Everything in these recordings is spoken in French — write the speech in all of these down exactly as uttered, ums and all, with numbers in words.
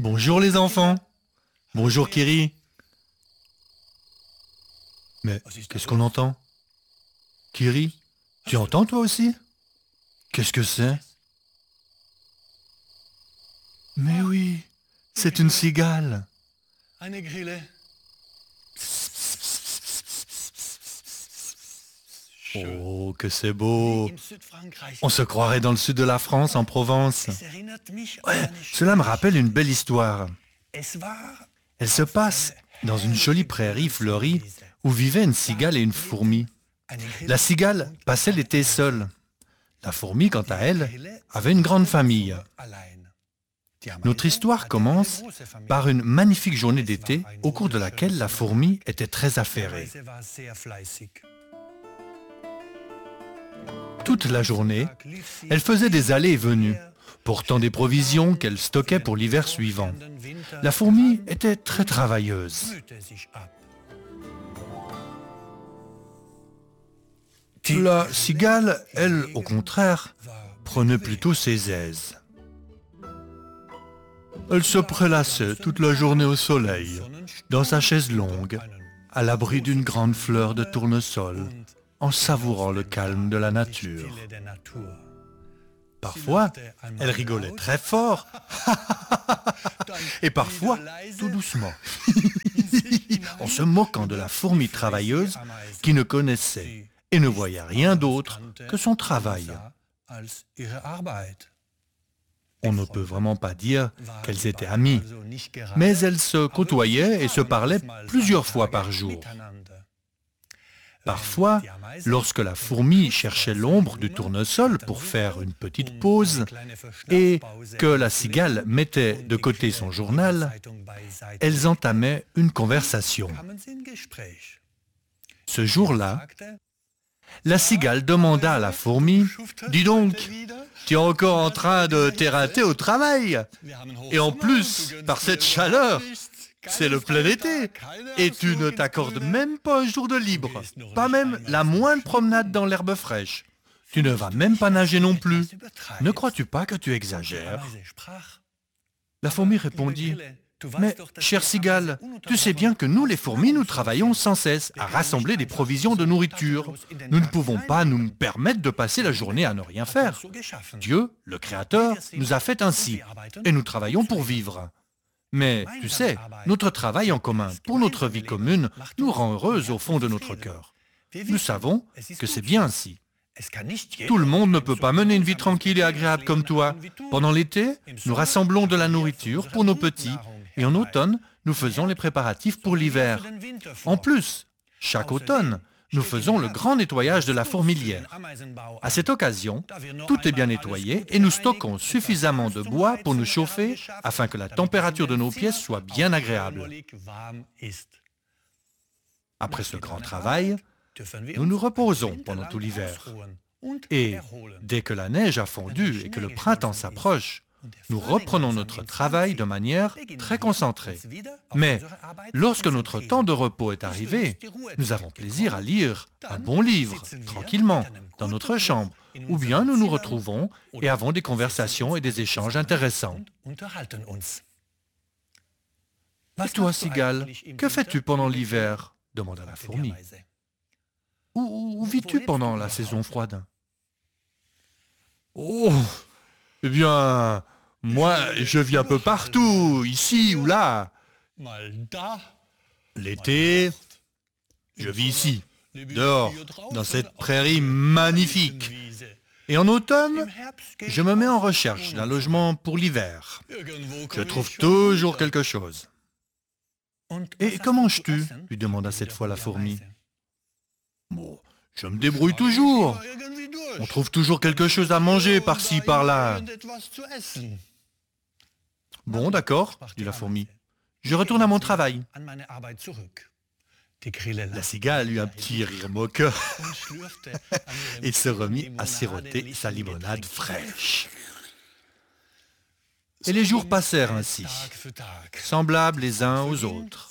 Bonjour les enfants. Bonjour Kiri. Mais qu'est-ce qu'on entend? Kiri, tu entends toi aussi? Qu'est-ce que c'est? Mais oui, c'est une cigale. Eine Grille. Oh, que c'est beau. Im Südfrankreich. On se croirait dans le sud de la France, en Provence. Es erinnert mich an Ouais, eine cela me schöne rappelle une belle histoire. Es war Elle se passe dans une jolie prairie fleurie où vivaient une cigale et une fourmi. eine Grille. La cigale passait l'été seule. La fourmi, quant à elle, avait une grande famille. Allein. Die haben Notre eine- histoire commence eine große Familie. par une magnifique journée d'été au cours de laquelle la fourmi était très affairée. Reise war sehr fleißig. Toute la journée, elle faisait des allées et venues, portant des provisions qu'elle stockait pour l'hiver suivant. La fourmi était très travailleuse. Mühte sich ab. La cigale, elle, au contraire, prenait plutôt ses aises. Elle se prélassait toute la journée au soleil, dans sa chaise longue, à l'abri d'une grande fleur de tournesol, en savourant le calme de la nature. Stille der Natur. Parfois, elle rigolait très fort, et parfois, tout doucement, en se moquant de la fourmi travailleuse qui ne connaissait et ne voyait rien d'autre que son travail. Als ihre Arbeit. On ne peut vraiment pas dire qu'elles étaient amies, Also nicht gerade, mais elles se aber côtoyaient et se sie parlaient waren manchmal plusieurs zwei fois Tage par jour. miteinander. Parfois, lorsque la fourmi cherchait l'ombre du tournesol pour faire une petite pause et que la cigale mettait de côté son journal, elles entamaient une conversation. Ce jour-là, la cigale demanda à la fourmi « Dis donc, tu es encore en train de t'érater au travail. Et en plus, par cette chaleur, c'est le plein été. Et tu ne t'accordes même pas un jour de libre. Pas même la moindre promenade dans l'herbe fraîche. Tu ne vas même pas nager non plus. Ne crois-tu pas que tu exagères ?» La fourmi répondit « Mais, chère cigale, tu sais bien que nous les fourmis, nous travaillons sans cesse à rassembler des provisions de nourriture. Nous ne pouvons pas nous permettre de passer la journée à ne rien faire. Dieu, le Créateur, nous a fait ainsi, et nous travaillons pour vivre. Mais, tu sais, notre travail en commun, pour notre vie commune, nous rend heureux au fond de notre cœur. Nous savons que c'est bien ainsi. Tout le monde ne peut pas mener une vie tranquille et agréable comme toi. Pendant l'été, nous rassemblons de la nourriture pour nos petits, et en automne, nous faisons les préparatifs pour l'hiver. En plus, chaque automne, nous faisons le grand nettoyage de la fourmilière. À cette occasion, tout est bien nettoyé et nous stockons suffisamment de bois pour nous chauffer afin que la température de nos pièces soit bien agréable. Après ce grand travail, nous nous reposons pendant tout l'hiver. Et dès que la neige a fondu et que le printemps s'approche, nous reprenons notre travail de manière très concentrée. Mais lorsque notre temps de repos est arrivé, nous avons plaisir à lire un bon livre, tranquillement, dans notre chambre, ou bien nous nous retrouvons et avons des conversations et des échanges intéressants. Et toi, cigale, que fais-tu pendant l'hiver ? Demanda la fourmi. Où, où vis-tu pendant la saison froide ? Oh, eh bien, moi, je vis un peu partout, ici ou là. L'été, je vis ici, dehors, dans cette prairie magnifique. Et en automne, je me mets en recherche d'un logement pour l'hiver. Je trouve toujours quelque chose. Et que manges-tu ? Lui demanda cette fois la fourmi. Bon, je me débrouille toujours. On trouve toujours quelque chose à manger par-ci, par-là. Bon, d'accord, dit la fourmi. Je retourne à mon travail. La cigale eut un petit rire moqueur et se remit à siroter sa limonade fraîche. Et les jours passèrent ainsi, semblables les uns aux autres.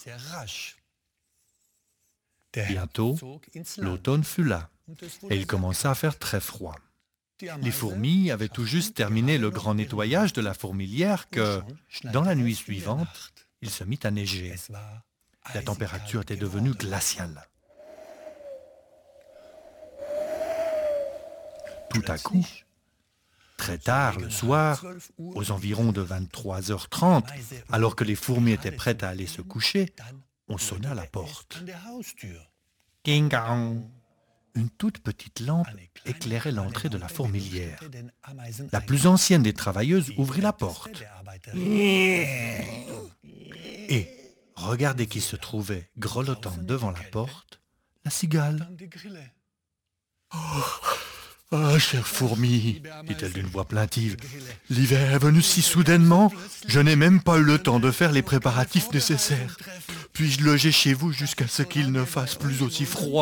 Bientôt, l'automne fut là, et il commença à faire très froid. Les fourmis avaient tout juste terminé le grand nettoyage de la fourmilière que, dans la nuit suivante, il se mit à neiger. La température était devenue glaciale. Tout à coup, très tard le soir, aux environs de vingt-trois heures trente, alors que les fourmis étaient prêtes à aller se coucher, on sonna à la porte. Ging-gang. Une toute petite lampe éclairait l'entrée de la fourmilière. La plus ancienne des travailleuses ouvrit la porte. Et, regardez qui se trouvait grelottant devant la porte, la cigale. « Oh, ah, chère fourmi, dit-elle d'une voix plaintive, l'hiver est venu si soudainement, je n'ai même pas eu le temps de faire les préparatifs nécessaires. Puis-je loger chez vous jusqu'à ce qu'il ne fasse plus aussi froid ?»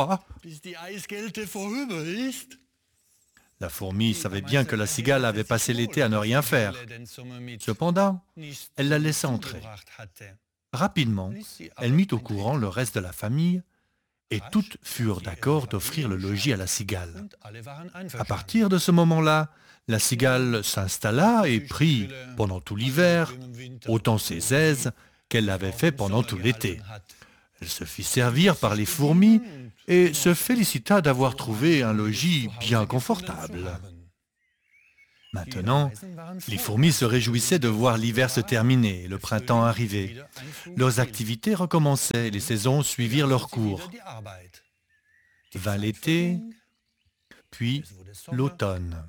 La fourmi savait bien que la cigale avait passé l'été à ne rien faire. Cependant, elle la laissa entrer. Rapidement, elle mit au courant le reste de la famille, et toutes furent d'accord d'offrir le logis à la cigale. À partir de ce moment-là, la cigale s'installa et prit, pendant tout l'hiver, autant ses aises qu'elle l'avait fait pendant tout l'été. Elle se fit servir par les fourmis et se félicita d'avoir trouvé un logis bien confortable. Maintenant, les fourmis se réjouissaient de voir l'hiver se terminer et le printemps arriver. Leurs activités recommençaient et les saisons suivirent leur cours. Vint l'été, puis l'automne.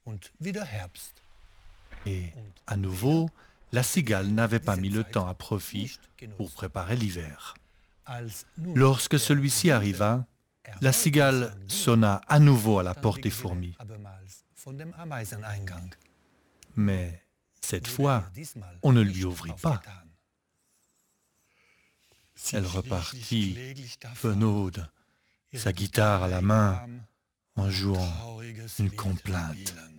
Et, à nouveau, la cigale n'avait pas mis le temps à profit pour préparer l'hiver. Lorsque celui-ci arriva, la cigale sonna à nouveau à la porte des fourmis. Mais cette fois, on ne lui ouvrit pas. Elle repartit, penaude, sa guitare à la main, en jouant une complainte.